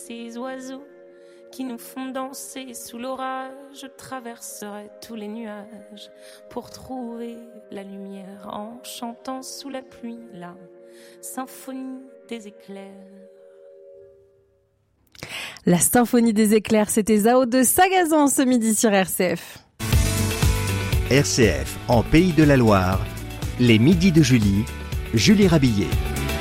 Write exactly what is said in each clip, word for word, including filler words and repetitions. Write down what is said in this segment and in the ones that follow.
ces oiseaux qui nous font danser sous l'orage. Je traverserai tous les nuages pour trouver la lumière en chantant sous la pluie la symphonie des éclairs. La symphonie des éclairs, c'était Zao de Sagazan ce midi sur R C F. R C F en Pays de la Loire, les midis de Julie, Julie Rabillet.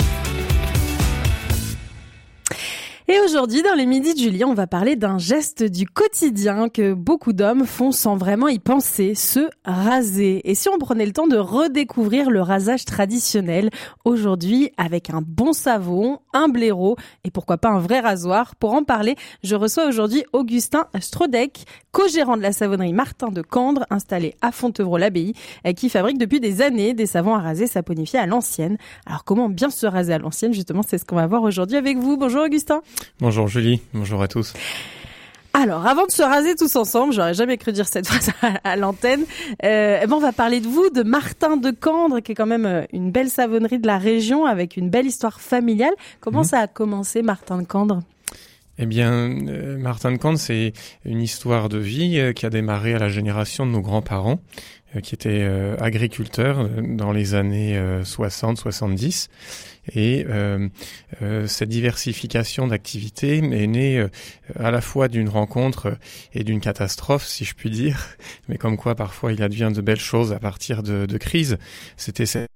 Et aujourd'hui, dans les midis de Julie, on va parler d'un geste du quotidien que beaucoup d'hommes font sans vraiment y penser, se raser. Et si on prenait le temps de redécouvrir le rasage traditionnel aujourd'hui avec un bon savon, un blaireau et pourquoi pas un vrai rasoir? Pour en parler, je reçois aujourd'hui Augustin Strodek, co-gérant de la savonnerie Martin de Candre, installé à Fontevraud-l'Abbaye, qui fabrique depuis des années des savons à raser saponifiés à l'ancienne. Alors comment bien se raser à l'ancienne? Justement, c'est ce qu'on va voir aujourd'hui avec vous. Bonjour Augustin. Bonjour Julie, bonjour à tous. Alors, avant de se raser tous ensemble, j'aurais jamais cru dire cette phrase à, à l'antenne, euh, eh ben on va parler de vous, de Martin de Candre, qui est quand même une belle savonnerie de la région, avec une belle histoire familiale. Comment mmh. ça a commencé, Martin de Candre ? Eh bien, euh, Martin de Candre, c'est une histoire de vie euh, qui a démarré à la génération de nos grands-parents, euh, qui étaient euh, agriculteurs euh, dans les années euh, soixante soixante-dix. Et euh, euh, cette diversification d'activités est née euh, à la fois d'une rencontre et d'une catastrophe, si je puis dire. Mais comme quoi, parfois, il advient de belles choses à partir de, de crises. C'était ce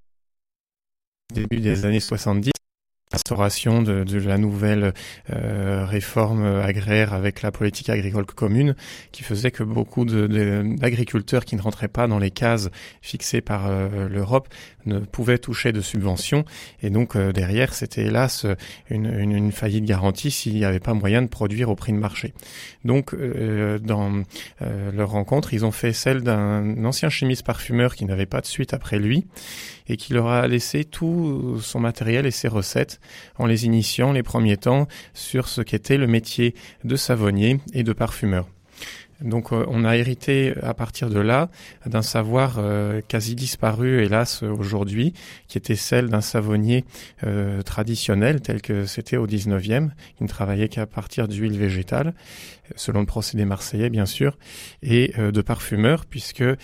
début des années soixante-dix. L'instauration de, de la nouvelle euh, réforme agraire avec la politique agricole commune qui faisait que beaucoup de, de, d'agriculteurs qui ne rentraient pas dans les cases fixées par euh, l'Europe ne pouvaient toucher de subventions et donc euh, derrière c'était hélas une, une, une faillite garantie s'il n'y avait pas moyen de produire au prix de marché. Donc euh, dans euh, leur rencontre ils ont fait celle d'un ancien chimiste parfumeur qui n'avait pas de suite après lui et qui leur a laissé tout son matériel et ses recettes en les initiant les premiers temps sur ce qu'était le métier de savonnier et de parfumeur. Donc euh, on a hérité à partir de là d'un savoir euh, quasi disparu hélas aujourd'hui, qui était celle d'un savonnier euh, traditionnel tel que c'était au dix-neuvième, qui ne travaillait qu'à partir d'huile végétale, selon le procédé marseillais bien sûr, et euh, de parfumeur puisque euh,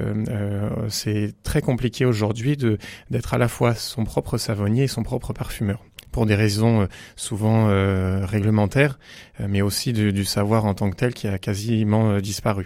euh, c'est très compliqué aujourd'hui de d'être à la fois son propre savonnier et son propre parfumeur. Pour des raisons euh, souvent euh, réglementaires, euh, mais aussi du, du savoir en tant que tel qui a quasiment euh, disparu.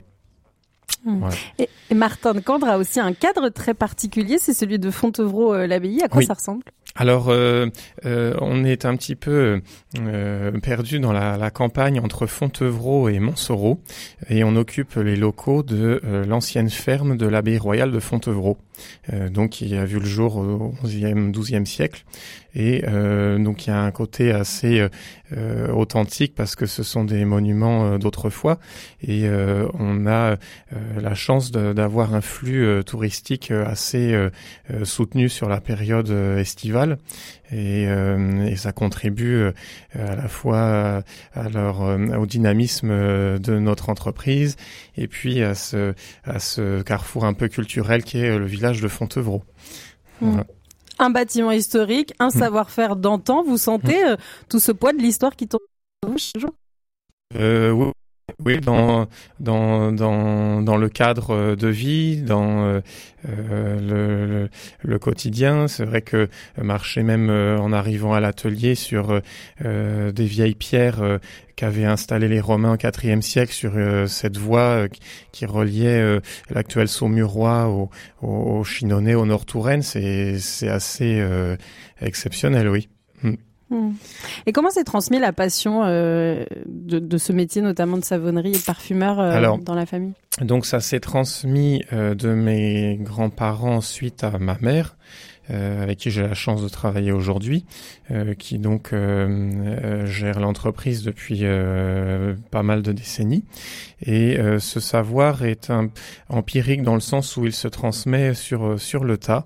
Mmh. Voilà. Et, et Martin de Candre a aussi un cadre très particulier, c'est celui de Fontevraud-l'Abbaye. À quoi oui. ça ressemble ? Alors, euh, euh, on est un petit peu euh, perdu dans la, la campagne entre Fontevraud et Montsoreau, et on occupe les locaux de euh, l'ancienne ferme de l'abbaye royale de Fontevraud, euh, donc qui a vu le jour au onzième, douzième siècle. Et euh, donc il y a un côté assez euh, authentique parce que ce sont des monuments euh, d'autrefois et euh, on a euh, la chance de, d'avoir un flux euh, touristique assez euh, soutenu sur la période euh, estivale et, euh, et ça contribue euh, à la fois à leur, euh, au dynamisme de notre entreprise et puis à ce, à ce carrefour un peu culturel qui est le village de Fontevraud. Mmh. Voilà. Un bâtiment historique, un mmh. savoir-faire d'antan. Vous sentez mmh. euh, tout ce poids de l'histoire qui tombe sur vous chaque jour ? euh, Oui, oui, dans dans dans dans le cadre de vie, dans euh, le, le le quotidien. C'est vrai que marcher même euh, en arrivant à l'atelier sur euh, des vieilles pierres euh, qu'avaient installé les Romains au quatrième siècle sur euh, cette voie euh, qui reliait euh, l'actuel Saumurois au, au, au Chinonais, au Nord-Touraine, c'est, c'est assez euh, exceptionnel, oui. Mm. Et comment s'est transmis la passion euh, de, de ce métier, notamment de savonnerie et de parfumeur euh, Alors, dans la famille ? Donc ça s'est transmis euh, de mes grands-parents suite à ma mère, Euh, avec qui j'ai la chance de travailler aujourd'hui, euh, qui donc euh, euh, gère l'entreprise depuis euh, pas mal de décennies. Et euh, ce savoir est un, empirique dans le sens où il se transmet sur sur le tas.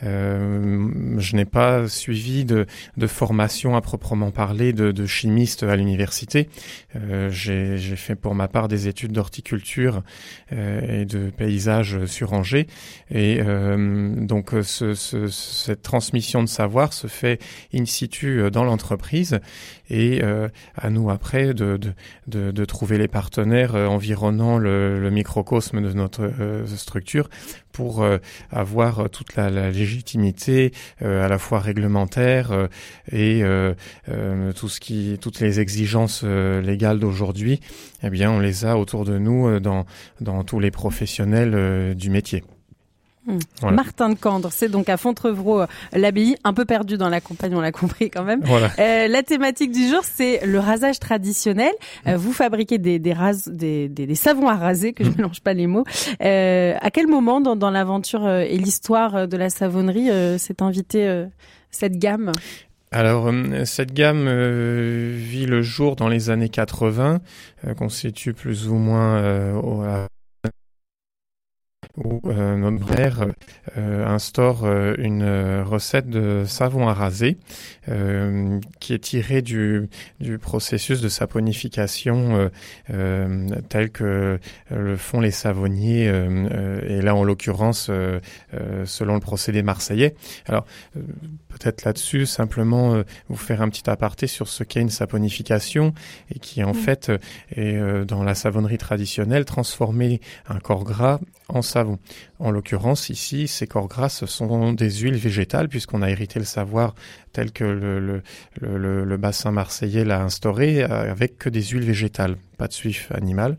Euh, je n'ai pas suivi de, de formation à proprement parler de, de chimiste à l'université. Euh, j'ai, j'ai fait pour ma part des études d'horticulture euh, et de paysage sur Angers. Et euh, donc ce, ce cette transmission de savoir se fait in situ dans l'entreprise et euh, à nous après de, de, de, de trouver les partenaires euh, environnant le, le microcosme de notre euh, structure pour euh, avoir toute la, la légitimité euh, à la fois réglementaire euh, et euh, euh, tout ce qui, toutes les exigences euh, légales d'aujourd'hui. Eh bien, on les a autour de nous euh, dans dans tous les professionnels euh, du métier. Mmh. Voilà. Martin de Candre, c'est donc à Fontevraud, l'abbaye, un peu perdu dans la campagne, on l'a compris quand même. Voilà. Euh, la thématique du jour, c'est le rasage traditionnel. Euh, vous fabriquez des des, ras, des des des savons à raser, que je mélange pas les mots. Euh, à quel moment dans dans l'aventure euh, et l'histoire de la savonnerie euh, s'est invitée euh, cette gamme? Alors, cette gamme euh, vit le jour dans les années quatre-vingts, euh, constitue plus ou moins euh, au, à où euh, notre père euh, instaure euh, une euh, recette de savon à raser euh, qui est tirée du, du processus de saponification euh, euh, tel que le font les savonniers euh, euh, et là en l'occurrence euh, euh, selon le procédé marseillais. Alors euh, peut-être là-dessus simplement euh, vous faire un petit aparté sur ce qu'est une saponification et qui en mmh. fait euh, est euh, dans la savonnerie traditionnelle transformer un corps gras en savon. En l'occurrence, ici, ces corps gras, ce sont des huiles végétales, puisqu'on a hérité le savoir tel que le, le, le, le bassin marseillais l'a instauré, avec que des huiles végétales, pas de suif animal.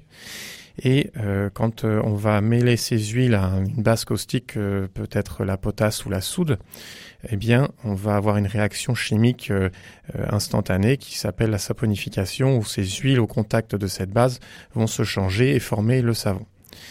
Et euh, quand euh, on va mêler ces huiles à une base caustique, euh, peut-être la potasse ou la soude, eh bien, on va avoir une réaction chimique euh, instantanée qui s'appelle la saponification, où ces huiles au contact de cette base vont se changer et former le savon.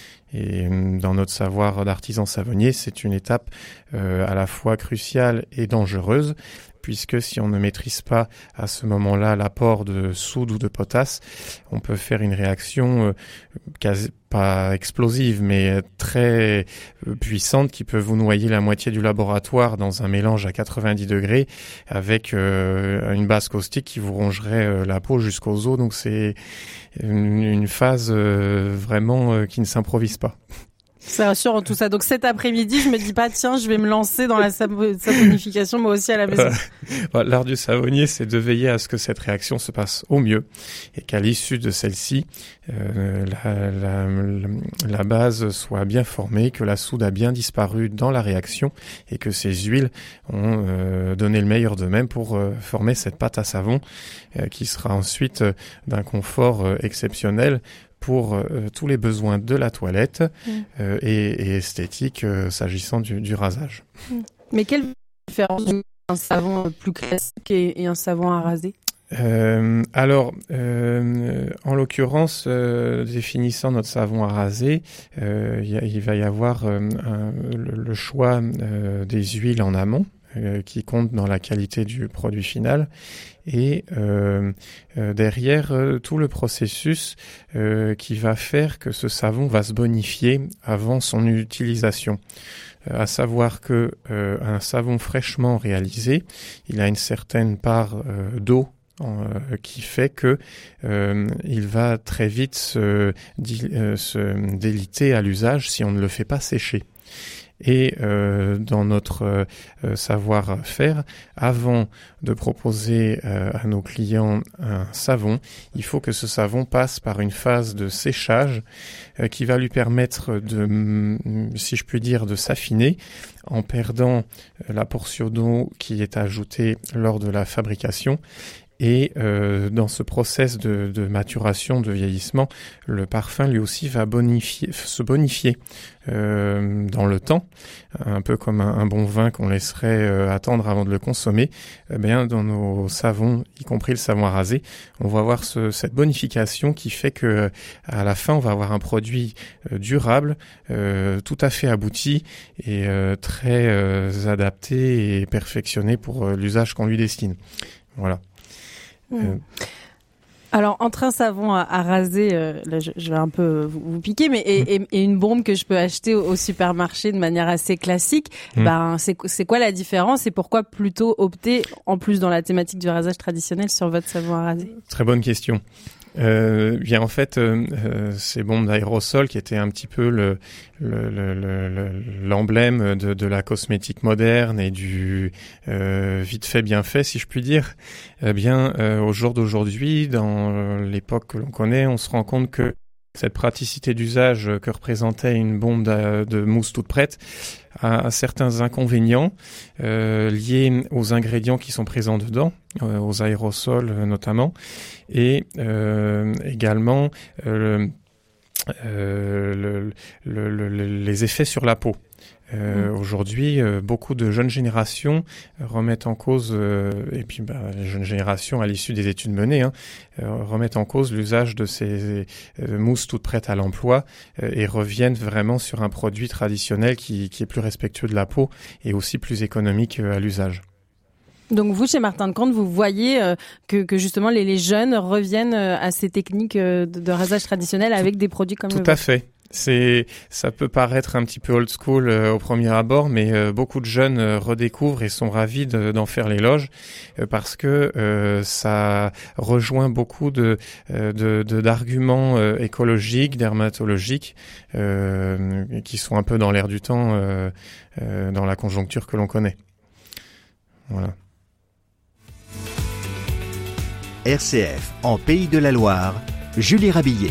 Et dans notre savoir d'artisan savonnier, c'est une étape euh, à la fois cruciale et dangereuse, puisque si on ne maîtrise pas à ce moment-là l'apport de soude ou de potasse, on peut faire une réaction euh, quasi, pas explosive, mais très euh, puissante qui peut vous noyer la moitié du laboratoire dans un mélange à quatre-vingt-dix degrés avec euh, une base caustique qui vous rongerait euh, la peau jusqu'aux os. Donc c'est une, une phase euh, vraiment euh, qui ne s'improvise pas. C'est rassurant tout ça. Donc cet après-midi, je me dis pas tiens, je vais me lancer dans la savonification moi aussi à la maison. Euh, l'art du savonnier, c'est de veiller à ce que cette réaction se passe au mieux et qu'à l'issue de celle-ci, euh, la, la, la base soit bien formée, que la soude a bien disparu dans la réaction et que ces huiles ont euh, donné le meilleur d'eux-mêmes pour euh, former cette pâte à savon euh, qui sera ensuite euh, d'un confort euh, exceptionnel pour euh, tous les besoins de la toilette mmh. euh, et, et esthétique euh, s'agissant du, du rasage. Mmh. Mais quelle différence entre un savon plus classique et, et un savon à raser ? Euh, alors, euh, en l'occurrence, euh, définissant notre savon à raser, euh, y a, il va y avoir euh, un, le, le choix euh, des huiles en amont, euh, qui compte dans la qualité du produit final. Et euh, euh, derrière euh, tout le processus euh, qui va faire que ce savon va se bonifier avant son utilisation. Euh, à savoir que euh, un savon fraîchement réalisé, il a une certaine part euh, d'eau Euh, qui fait que euh, il va très vite se, di- euh, se déliter à l'usage si on ne le fait pas sécher. Et euh, dans notre euh, savoir-faire, avant de proposer euh, à nos clients un savon, il faut que ce savon passe par une phase de séchage euh, qui va lui permettre de, si je puis dire, de s'affiner en perdant la portion d'eau qui est ajoutée lors de la fabrication. Et euh, dans ce process de, de maturation, de vieillissement, le parfum lui aussi va bonifier, se bonifier euh, dans le temps, un peu comme un, un bon vin qu'on laisserait euh, attendre avant de le consommer. Eh bien, dans nos savons, y compris le savon à raser, on va avoir ce, cette bonification qui fait que à la fin, on va avoir un produit euh, durable, euh, tout à fait abouti et euh, très euh, adapté et perfectionné pour euh, l'usage qu'on lui destine. Voilà. Mmh. Euh. Alors, entre un savon à, à raser, euh, là je, je vais un peu vous, vous piquer, mais et, mmh. et, et une bombe que je peux acheter au, au supermarché de manière assez classique, mmh. ben c'est, c'est quoi la différence et pourquoi plutôt opter, en plus dans la thématique du rasage traditionnel, sur votre savon à raser ? Très bonne question. Euh, bien en fait, euh, euh, ces bombes d'aérosol qui étaient un petit peu le, le, le, le, l'emblème de, de la cosmétique moderne et du euh, vite fait bien fait, si je puis dire. Eh bien, euh, au jour d'aujourd'hui, dans l'époque que l'on connaît, on se rend compte que cette praticité d'usage que représentait une bombe de, de mousse toute prête a, a certains inconvénients euh, liés aux ingrédients qui sont présents dedans, euh, aux aérosols euh, notamment, et euh, également euh, euh, le, le, le, le, les effets sur la peau. Euh, mmh. Aujourd'hui, euh, beaucoup de jeunes générations remettent en cause, euh, et puis bah, les jeunes générations à l'issue des études menées, hein, euh, remettent en cause l'usage de ces euh, mousses toutes prêtes à l'emploi euh, et reviennent vraiment sur un produit traditionnel qui, qui est plus respectueux de la peau et aussi plus économique euh, à l'usage. Donc vous, chez Martin de Cande, vous voyez euh, que, que justement les, les jeunes reviennent euh, à ces techniques euh, de, de rasage traditionnel avec des produits comme Tout le à fait. C'est, ça peut paraître un petit peu old school euh, au premier abord, mais euh, beaucoup de jeunes euh, redécouvrent et sont ravis de, d'en faire l'éloge euh, parce que euh, ça rejoint beaucoup de, euh, de, de d'arguments euh, écologiques, dermatologiques, euh, qui sont un peu dans l'air du temps, euh, euh, dans la conjoncture que l'on connaît. Voilà. R C F en Pays de la Loire, Julie Rabillet.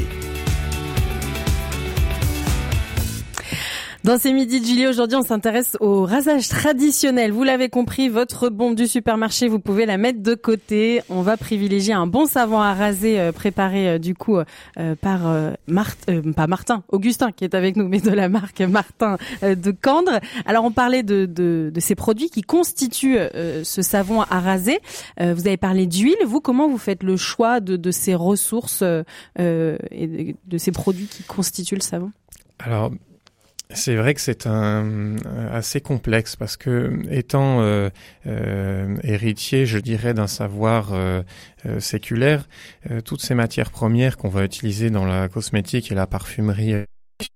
Dans ces midis de Julie, aujourd'hui, on s'intéresse au rasage traditionnel. Vous l'avez compris, votre bombe du supermarché, vous pouvez la mettre de côté. On va privilégier un bon savon à raser euh, préparé euh, du coup euh, par euh, Mart- euh, pas Martin, Augustin qui est avec nous, mais de la marque Martin euh, de Candre. Alors, on parlait de, de, de ces produits qui constituent euh, ce savon à raser. Euh, vous avez parlé d'huile. Vous, comment vous faites le choix de, de ces ressources euh, et de, de ces produits qui constituent le savon ? Alors, c'est vrai que c'est un assez complexe parce que étant euh, euh, héritier, je dirais, d'un savoir euh, euh, séculaire, euh, toutes ces matières premières qu'on va utiliser dans la cosmétique et la parfumerie euh,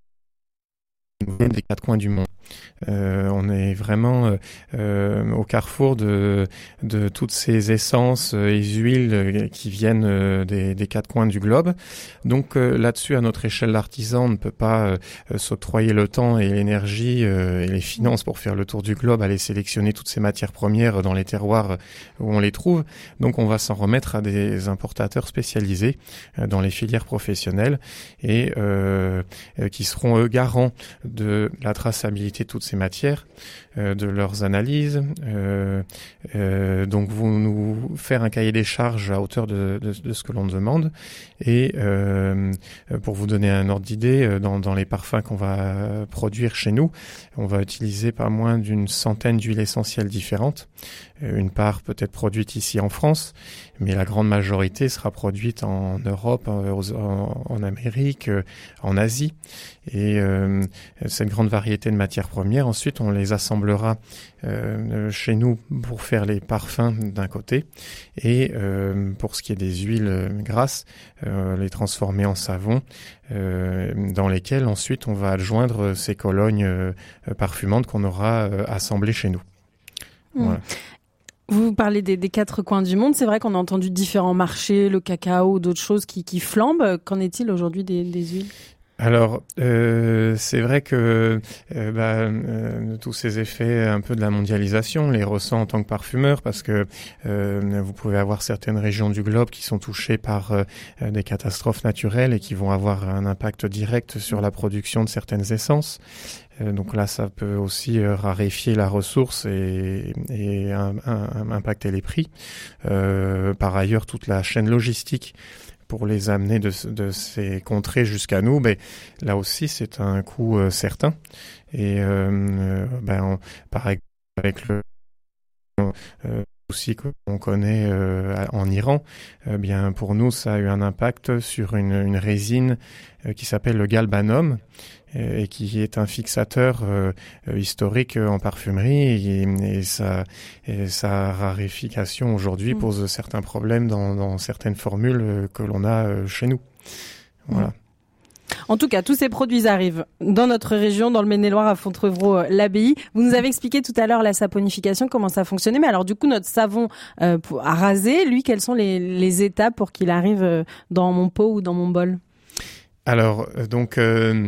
viennent des quatre coins du monde. Euh, on est vraiment euh, au carrefour de, de toutes ces essences et huiles qui viennent euh, des, des quatre coins du globe. Donc euh, là-dessus, à notre échelle d'artisan, on ne peut pas euh, s'octroyer le temps et l'énergie euh, et les finances pour faire le tour du globe, aller sélectionner toutes ces matières premières dans les terroirs où on les trouve. Donc on va s'en remettre à des importateurs spécialisés euh, dans les filières professionnelles et euh, euh, qui seront eux garants de la traçabilité de toutes ces matières, euh, de leurs analyses, euh, euh, donc vous nous faire un cahier des charges à hauteur de, de, de ce que l'on demande et euh, pour vous donner un ordre d'idée, dans, dans les parfums qu'on va produire chez nous, on va utiliser pas moins d'une centaine d'huiles essentielles différentes, une part peut-être produite ici en France, mais la grande majorité sera produite en Europe, en, en Amérique, en Asie. Et euh, cette grande variété de matières premières, ensuite on les assemblera euh, chez nous pour faire les parfums d'un côté, et euh, pour ce qui est des huiles grasses, euh, les transformer en savon, euh, dans lesquels ensuite on va adjoindre ces colognes euh, parfumantes qu'on aura euh, assemblées chez nous. Mmh. Voilà. Vous parlez des, des quatre coins du monde. C'est vrai qu'on a entendu différents marchés, le cacao, d'autres choses qui, qui flambent. Qu'en est-il aujourd'hui des, des huiles ? Alors, euh, c'est vrai que euh, bah, euh, tous ces effets un peu de la mondialisation, on les ressent en tant que parfumeur parce que euh, vous pouvez avoir certaines régions du globe qui sont touchées par euh, des catastrophes naturelles et qui vont avoir un impact direct sur la production de certaines essences. Euh, donc là, ça peut aussi euh, raréfier la ressource et, et un, un, impacter les prix. Euh, par ailleurs, toute la chaîne logistique pour les amener de, de ces contrées jusqu'à nous, ben, là aussi c'est un coût euh, certain. Et euh, ben, on, par exemple avec le euh, aussi qu'on connaît euh, en Iran, euh, bien pour nous ça a eu un impact sur une, une résine euh, qui s'appelle le galbanum et qui est un fixateur euh, historique en parfumerie et, et, sa, et sa raréfication aujourd'hui mmh. pose certains problèmes dans, dans certaines formules que l'on a chez nous. Voilà. Mmh. En tout cas, tous ces produits arrivent dans notre région, dans le Maine-et-Loire, à Fontevraud-l'Abbaye. Vous nous avez expliqué tout à l'heure la saponification, comment ça fonctionnait. Mais alors, du coup, notre savon euh, pour, à raser, lui, quelles sont les, les étapes pour qu'il arrive dans mon pot ou dans mon bol? Alors, donc... Euh...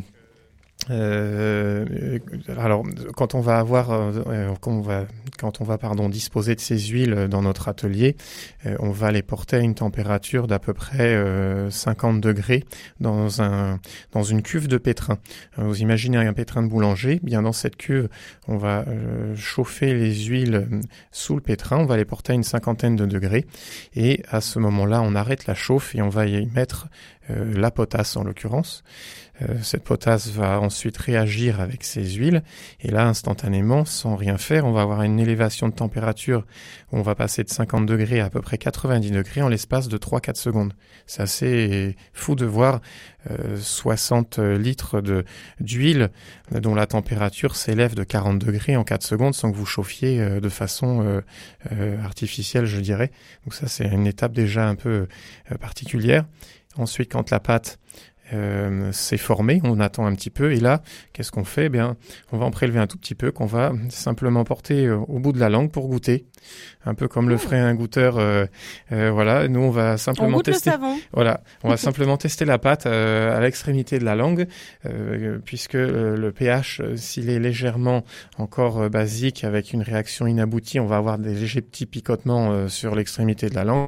Euh, alors, quand on va avoir, euh, quand on va, quand on va, pardon, disposer de ces huiles dans notre atelier, euh, on va les porter à une température d'à peu près euh, cinquante degrés dans un, dans une cuve de pétrin. Alors, vous imaginez un pétrin de boulanger. Bien dans cette cuve, on va euh, chauffer les huiles sous le pétrin. On va les porter à une cinquantaine de degrés, et à ce moment-là, on arrête la chauffe et on va y mettre euh, la potasse en l'occurrence. Euh, cette potasse va ensuite réagir avec ces huiles, et là, instantanément, sans rien faire, on va avoir une élévation de température où on va passer de cinquante degrés à à peu près quatre-vingt-dix degrés en l'espace de trois à quatre secondes. C'est assez fou de voir euh, soixante litres de, d'huile dont la température s'élève de quarante degrés en quatre secondes sans que vous chauffiez euh, de façon euh, euh, artificielle, je dirais. Donc ça, c'est une étape déjà un peu euh, particulière. Ensuite, quand la pâte Euh, c'est formé, on attend un petit peu, et là, qu'est-ce qu'on fait? Eh bien, on va en prélever un tout petit peu qu'on va simplement porter euh, au bout de la langue pour goûter, un peu comme mmh. le ferait un goûteur. Euh, euh, voilà, nous on va simplement on goûte tester. Le savon. Voilà, on va simplement tester la pâte euh, à l'extrémité de la langue, euh, puisque euh, le pH, euh, s'il est légèrement encore euh, basique avec une réaction inaboutie, on va avoir des légers petits picotements euh, sur l'extrémité de la langue.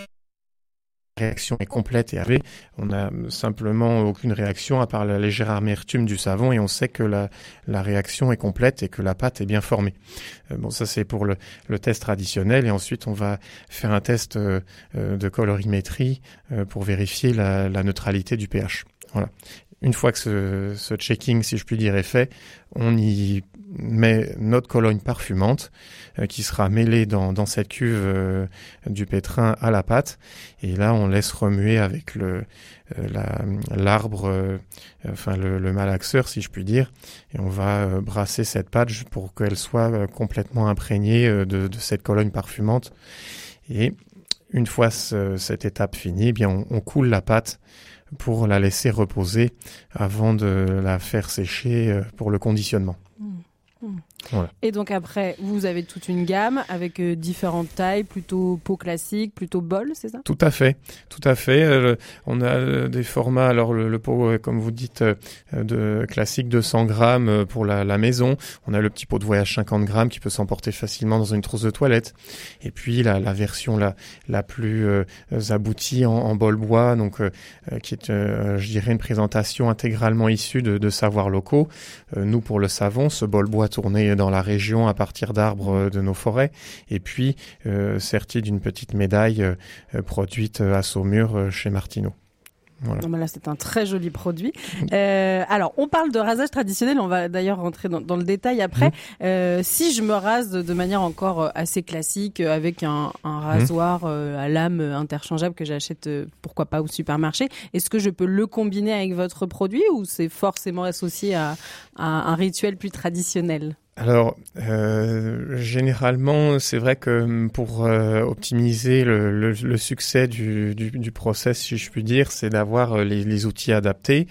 La réaction est complète et arrivée. On n'a simplement aucune réaction à part la légère amertume du savon, et on sait que la, la réaction est complète et que la pâte est bien formée. Euh, bon, ça c'est pour le, le test traditionnel, et ensuite on va faire un test euh, de colorimétrie euh, pour vérifier la, la neutralité du pH. Voilà. Une fois que ce, ce checking, si je puis dire, est fait, on y met notre Cologne parfumante euh, qui sera mêlée dans, dans cette cuve euh, du pétrin à la pâte. Et là, on laisse remuer avec le, euh, la, l'arbre, euh, enfin le, le malaxeur, si je puis dire. Et on va euh, brasser cette pâte pour qu'elle soit euh, complètement imprégnée euh, de, de cette Cologne parfumante. Et une fois ce, cette étape finie, eh bien on, on coule la pâte pour la laisser reposer avant de la faire sécher pour le conditionnement. Mmh. Mmh. Voilà. Et donc après, vous avez toute une gamme avec euh, différentes tailles, plutôt pot classique, plutôt bol, c'est ça? Tout à fait, tout à fait. Euh, on a euh, des formats, alors le, le pot, euh, comme vous dites, euh, de classique de cent grammes pour la, la maison. On a le petit pot de voyage cinquante grammes qui peut s'emporter facilement dans une trousse de toilette. Et puis la, la version la, la plus euh, aboutie en, en bol bois, donc euh, qui est, euh, je dirais, une présentation intégralement issue de, de savoirs locaux. Euh, nous, pour le savon, ce bol bois tourné dans la région à partir d'arbres de nos forêts, et puis euh, serti d'une petite médaille euh, produite à Saumur euh, chez Martineau. Voilà. Non, mais là, c'est un très joli produit. Euh, alors, on parle de rasage traditionnel. On va d'ailleurs rentrer dans, dans le détail après. Mmh. Euh, si je me rase de manière encore assez classique, avec un, un rasoir euh, à lame interchangeable que j'achète, euh, pourquoi pas, au supermarché, est-ce que je peux le combiner avec votre produit, ou c'est forcément associé à, à un rituel plus traditionnel? Alors, euh, généralement, c'est vrai que pour euh, optimiser le, le, le succès du, du, du process, si je puis dire, c'est d'avoir les, les outils adaptés.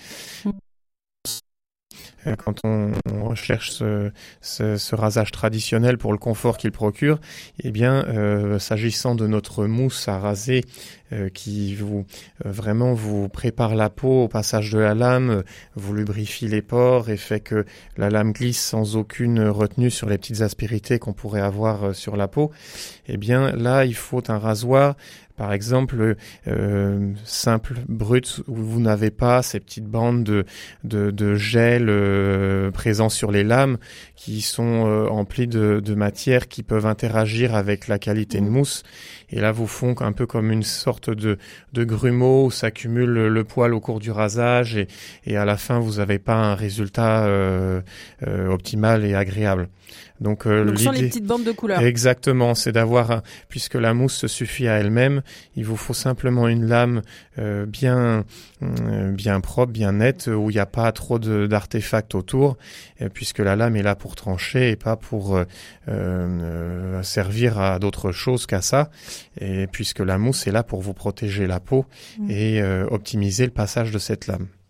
Quand on, on recherche ce, ce, ce rasage traditionnel pour le confort qu'il procure, eh bien, euh, s'agissant de notre mousse à raser euh, qui vous euh, vraiment vous prépare la peau au passage de la lame, vous lubrifie les pores et fait que la lame glisse sans aucune retenue sur les petites aspérités qu'on pourrait avoir euh, sur la peau, eh bien là, il faut un rasoir. Par exemple, euh, simple, brut, où vous n'avez pas ces petites bandes de, de, de gel euh, présents sur les lames qui sont euh, emplies de, de matière qui peuvent interagir avec la qualité de mousse. Et là, vous font un peu comme une sorte de, de grumeau où s'accumule le poil au cours du rasage, et, et à la fin, vous n'avez pas un résultat euh, euh, optimal et agréable. Donc, euh, Donc l'idée, sans les petites bandes de couleur. Exactement, c'est d'avoir, un, puisque la mousse se suffit à elle-même, il vous faut simplement une lame euh, bien, euh, bien propre, bien nette, où il n'y a pas trop de, d'artefacts autour, euh, puisque la lame est là pour trancher et pas pour euh, euh, servir à d'autres choses qu'à ça, et puisque la mousse est là pour vous protéger la peau mmh. et euh, optimiser le passage de cette lame.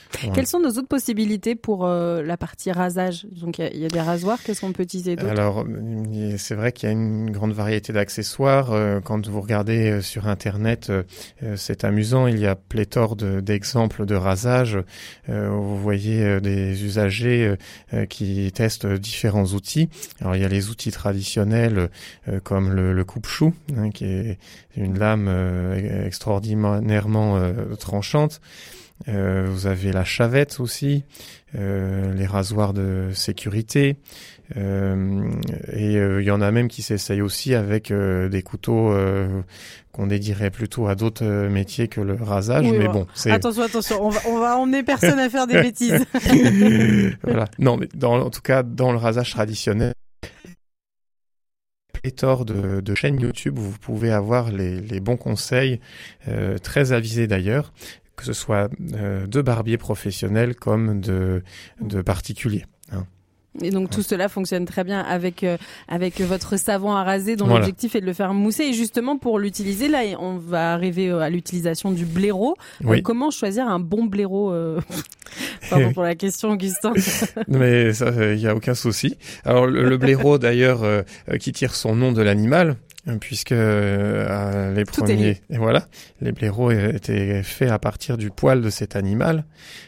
Ouais. Quelles sont nos autres possibilités pour euh, la partie rasage? Donc il y, y a des rasoirs, qu'est-ce qu'on peut utiliser d'autre? Alors c'est vrai qu'il y a une grande variété d'accessoires. Euh, quand vous regardez euh, sur internet, euh, c'est amusant, il y a pléthore de, d'exemples de rasage. Euh, vous voyez euh, des usagers euh, qui testent différents outils. Alors il y a les outils traditionnels euh, comme le, le coupe-chou, hein, qui est une lame euh, extraordinairement euh, tranchante. Euh, vous avez la chavette aussi, euh, les rasoirs de sécurité, euh, et il euh, y en a même qui s'essayent aussi avec euh, des couteaux euh, qu'on dédierait plutôt à d'autres euh, métiers que le rasage. Oui, mais bon, c'est... attention, attention, on va, on va emmener personne à faire des bêtises. Voilà. Non, mais dans, en tout cas, dans le rasage traditionnel, pléthore de, de chaînes YouTube où vous pouvez avoir les, les bons conseils, euh, très avisés d'ailleurs, que ce soit euh, de barbiers professionnels comme de, de particuliers. Hein. Et donc tout cela fonctionne très bien avec euh, avec votre savon à raser dont voilà. L'objectif est de le faire mousser. Et justement pour l'utiliser, là on va arriver à l'utilisation du blaireau. Oui. Euh, comment choisir un bon blaireau euh... Pardon pour la question, Augustin. Mais ça, il y a aucun souci. Alors le, le blaireau d'ailleurs euh, qui tire son nom de l'animal. Puisque euh, les Tout premiers, et voilà, les blaireaux étaient faits à partir du poil de cet animal.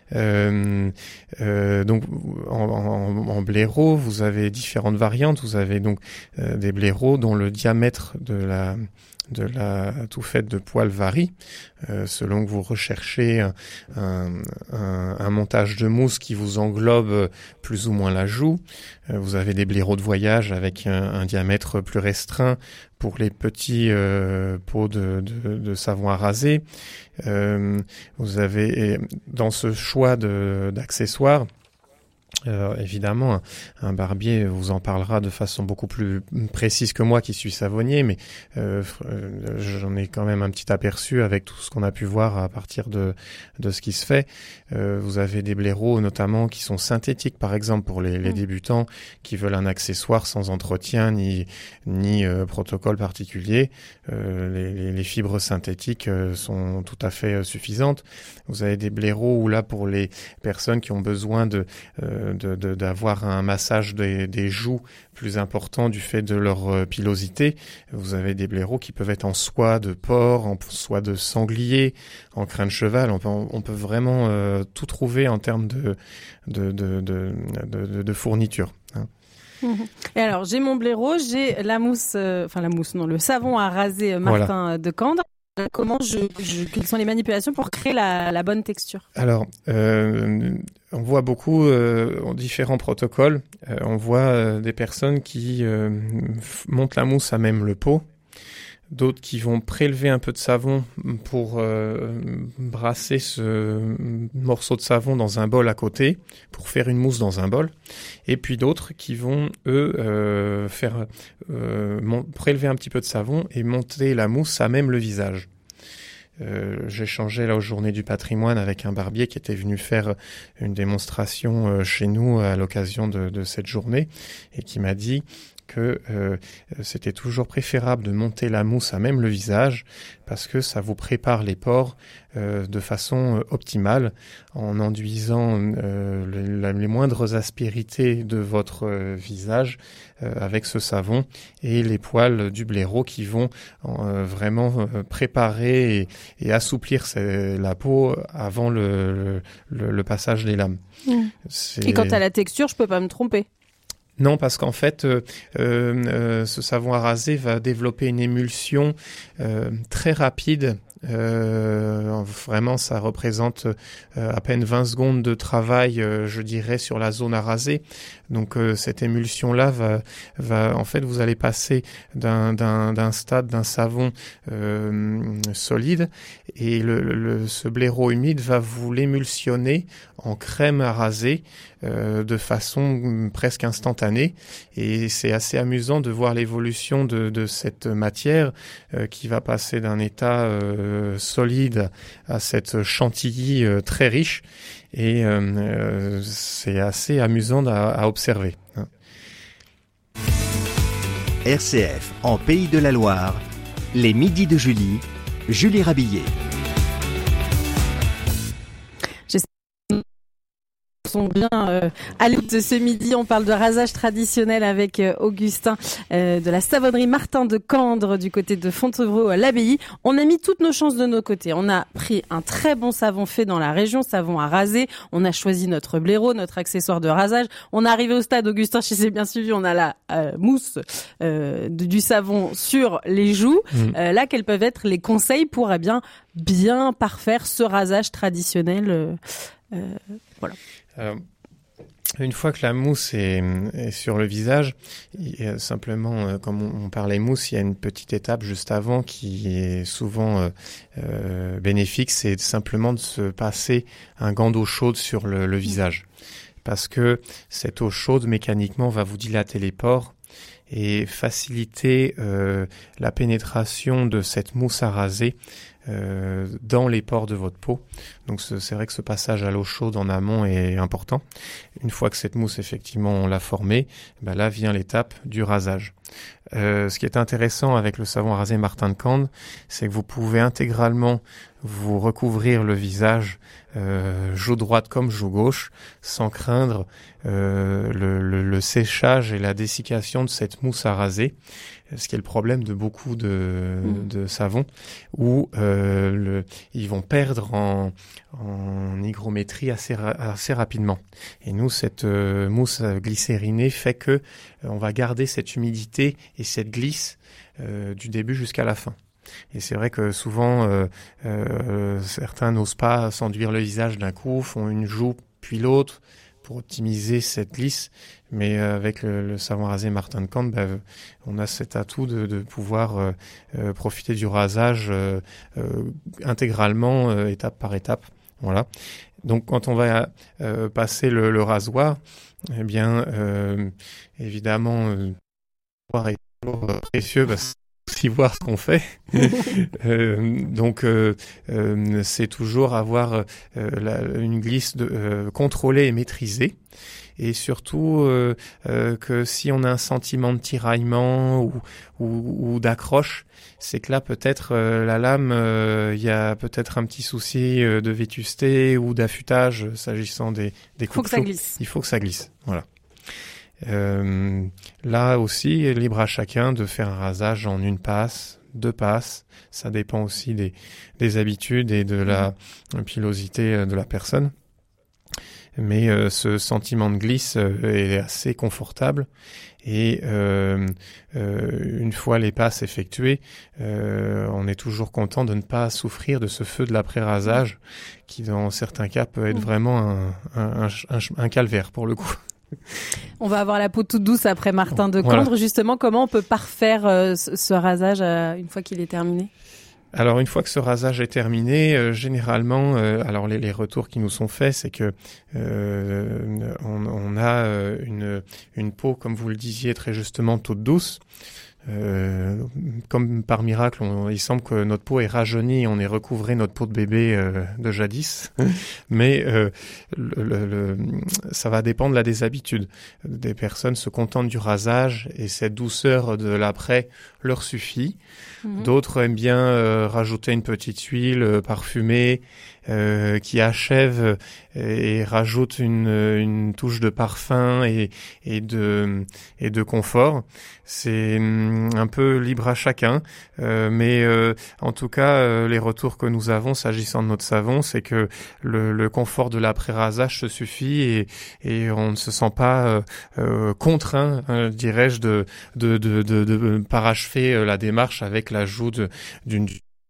Euh, euh, donc en, en, en blaireau, vous avez différentes variantes. Vous avez donc euh, des blaireaux dont le diamètre de la de la touffette de poil varie euh, selon que vous recherchez un, un, un, un montage de mousse qui vous englobe plus ou moins la joue. Euh, vous avez des blaireaux de voyage avec un, un diamètre plus restreint pour les petits euh, pots de, de, de savon à raser. Euh, vous avez dans ce choix de, d'accessoires, Euh, évidemment, un, un barbier vous en parlera de façon beaucoup plus précise que moi qui suis savonnier, mais euh, euh, j'en ai quand même un petit aperçu avec tout ce qu'on a pu voir à partir de, de ce qui se fait. Euh, vous avez des blaireaux notamment qui sont synthétiques, par exemple pour les, les débutants qui veulent un accessoire sans entretien ni, ni euh, protocole particulier. Euh, les, les, les fibres synthétiques euh, sont tout à fait euh, suffisantes. Vous avez des blaireaux où là pour les personnes qui ont besoin de euh, De, de, d'avoir un massage des, des joues plus important du fait de leur euh, pilosité. Vous avez des blaireaux qui peuvent être en soie de porc, en soie de sanglier, en crin de cheval. On peut, on peut vraiment euh, tout trouver en termes de, de, de, de, de, de, de fourniture. Hein. Et alors, j'ai mon blaireau, j'ai la mousse, euh, enfin la mousse, non, le savon à raser euh, Martin voilà. de Candre. Comment je, je, quelles sont les manipulations pour créer la, la bonne texture? Alors, euh, on voit beaucoup euh, différents protocoles. Euh, on voit euh, des personnes qui euh, f- montent la mousse à même le pot, d'autres qui vont prélever un peu de savon pour euh, brasser ce morceau de savon dans un bol à côté, pour faire une mousse dans un bol, et puis d'autres qui vont, eux, euh, faire euh, mon- prélever un petit peu de savon et monter la mousse à même le visage. Euh, j'échangeais là aux Journées du Patrimoine avec un barbier qui était venu faire une démonstration euh, chez nous à l'occasion de, de cette journée et qui m'a dit que euh, c'était toujours préférable de monter la mousse à même le visage parce que ça vous prépare les pores euh, de façon euh, optimale en enduisant euh, les, les moindres aspérités de votre euh, visage euh, avec ce savon et les poils du blaireau qui vont euh, vraiment euh, préparer et, et assouplir la peau avant le, le, le passage des lames. Mmh. Et quant à la texture, je peux pas me tromper. Non, parce qu'en fait, euh, euh, ce savon à raser va développer une émulsion euh, très rapide. Euh, vraiment, ça représente euh, à peine vingt secondes de travail, euh, je dirais, sur la zone à raser. Donc, euh, cette émulsion-là va, va, en fait, vous allez passer d'un, d'un, d'un stade d'un savon euh, solide et le, le, ce blaireau humide va vous l'émulsionner en crème à raser euh, de façon presque instantanée. Et c'est assez amusant de voir l'évolution de, de cette matière euh, qui va passer d'un état euh, solide à cette chantilly euh, très riche. Et euh, c'est assez amusant à, à observer. R C F en Pays de la Loire, les midis de Julie, Julie Rabillet. sont bien euh, à l'écoute ce midi. On parle de rasage traditionnel avec euh, Augustin euh, de la savonnerie Martin de Candre du côté de Fontevraud à l'Abbaye. On a mis toutes nos chances de nos côtés. On a pris un très bon savon fait dans la région, savon à raser. On a choisi notre blaireau, notre accessoire de rasage. On est arrivé au stade, Augustin, si c'est bien suivi, on a la euh, mousse euh, du savon sur les joues. Mmh. Euh, là, quels peuvent être les conseils pour eh bien bien parfaire ce rasage traditionnel euh, euh, voilà. Alors, une fois que la mousse est, est sur le visage, il y a simplement, euh, comme on, on parlait mousse, il y a une petite étape juste avant qui est souvent euh, euh, bénéfique, c'est simplement de se passer un gant d'eau chaude sur le, le visage. Parce que cette eau chaude, mécaniquement, va vous dilater les pores et faciliter euh, la pénétration de cette mousse à raser euh, dans les pores de votre peau. Donc c'est vrai que ce passage à l'eau chaude en amont est important. Une fois que cette mousse, effectivement, on l'a formée, ben là vient l'étape du rasage. Euh, ce qui est intéressant avec le savon à raser Martin de Candre, c'est que vous pouvez intégralement vous recouvrir le visage euh, joue droite comme joue gauche sans craindre euh, le, le, le séchage et la dessiccation de cette mousse à raser, ce qui est le problème de beaucoup de, mmh. de savons où euh, le, ils vont perdre en, en hygrométrie assez, ra- assez rapidement. Et nous, cette euh, mousse glycérinée fait que euh, on va garder cette humidité et cette glisse euh, du début jusqu'à la fin. Et c'est vrai que souvent, euh, euh, certains n'osent pas s'enduire le visage d'un coup, font une joue puis l'autre pour optimiser cette glisse. Mais euh, avec le, le savon rasé Martin de Candre, bah, on a cet atout de, de pouvoir euh, euh, profiter du rasage euh, euh, intégralement, euh, étape par étape. Voilà. Donc quand on va euh, passer le, le rasoir, eh bien, euh, évidemment, euh, le rasoir est toujours précieux parce que aussi voir ce qu'on fait. euh, donc, euh, euh, c'est toujours avoir euh, la, une glisse de, euh, contrôlée et maîtrisée. Et surtout euh, euh, que si on a un sentiment de tiraillement ou, ou, ou d'accroche, c'est que là peut-être euh, la lame, il euh, y a peut-être un petit souci euh, de vétusté ou d'affûtage euh, s'agissant des, des coups de flot. Il faut que ça glisse. Voilà. Euh, là aussi, libre à chacun de faire un rasage en une passe, deux passes. Ça dépend aussi des, des habitudes et de la pilosité de la personne. Mais euh, ce sentiment de glisse euh, est assez confortable. Et euh, euh, une fois les passes effectuées, euh, on est toujours content de ne pas souffrir de ce feu de l'après-rasage qui, dans certains cas, peut être vraiment un, un, un, un calvaire pour le coup. On va avoir la peau toute douce après Martin de Candre. Voilà. Justement, comment on peut parfaire euh, ce, ce rasage euh, une fois qu'il est terminé ? Alors une fois que ce rasage est terminé, euh, généralement, euh, alors les, les retours qui nous sont faits, c'est que euh, on, on a euh, une, une peau, comme vous le disiez très justement, toute douce. Euh, comme par miracle, on, il semble que notre peau est rajeunie, on est recouvré notre peau de bébé euh, de jadis, mais euh, le, le, le, ça va dépendre là des habitudes. Des personnes se contentent du rasage et cette douceur de l'après leur suffit. Mmh. D'autres aiment bien euh, rajouter une petite huile euh, parfumée euh, qui achève et, et rajoute une, une touche de parfum et, et de et de confort. C'est un peu libre à chacun, euh, mais euh, en tout cas, euh, les retours que nous avons s'agissant de notre savon, c'est que le, le confort de l'après-rasage se suffit et, et on ne se sent pas euh, euh, contraint, hein, dirais-je, de, de, de, de, de parachever euh, la démarche avec l'ajout de, d'une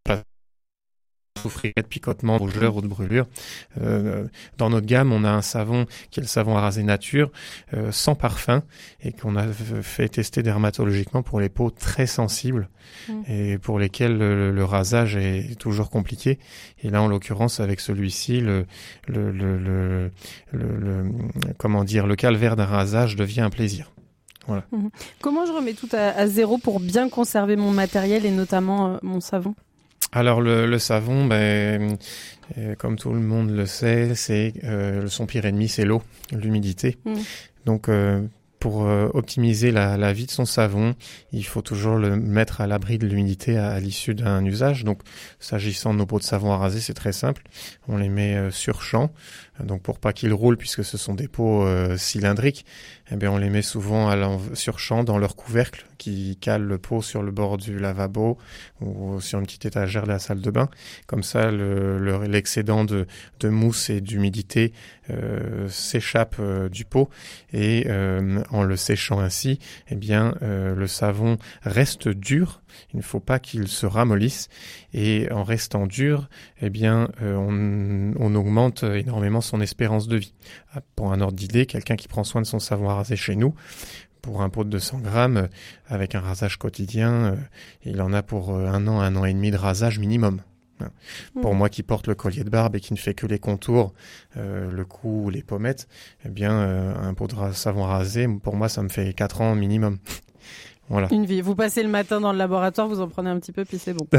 souffrir de picotement, de rougeur ou de brûlure. Euh, dans notre gamme, on a un savon qui est le savon à raser nature, euh, sans parfum, et qu'on a fait tester dermatologiquement pour les peaux très sensibles mmh. et pour lesquelles le, le rasage est toujours compliqué. Et là, en l'occurrence, avec celui-ci, le, le, le, le, le, le comment dire, le calvaire d'un rasage devient un plaisir. Voilà. Mmh. Comment je remets tout à, à zéro pour bien conserver mon matériel et notamment euh, mon savon ? Alors le, le savon, ben, euh, comme tout le monde le sait, c'est euh, son pire ennemi, c'est l'eau, l'humidité. Mmh. Donc euh, pour euh, optimiser la, la vie de son savon, il faut toujours le mettre à l'abri de l'humidité à, à l'issue d'un usage. Donc, s'agissant de nos pots de savon à raser, c'est très simple. On les met euh, sur champ, donc pour pas qu'ils roulent, puisque ce sont des pots euh, cylindriques. Eh bien, on les met souvent à sur champ dans leur couvercle qui cale le pot sur le bord du lavabo ou sur une petite étagère de la salle de bain. Comme ça, le, le, l'excédent de, de mousse et d'humidité euh, s'échappe euh, du pot et euh, en le séchant ainsi, eh bien, euh, le savon reste dur. Il ne faut pas qu'il se ramollisse et en restant dur, eh bien, euh, on, on augmente énormément son espérance de vie. Pour un ordre d'idée, quelqu'un qui prend soin de son savon à raser chez nous, pour un pot de deux cents grammes, euh, avec un rasage quotidien, euh, il en a pour euh, un an, un an et demi de rasage minimum. Mmh. Pour moi qui porte le collier de barbe et qui ne fait que les contours, euh, le cou ou les pommettes, eh bien, euh, un pot de ra- savon rasé, pour moi, ça me fait quatre ans minimum. Voilà. Une vie. Vous passez le matin dans le laboratoire, vous en prenez un petit peu, puis c'est bon.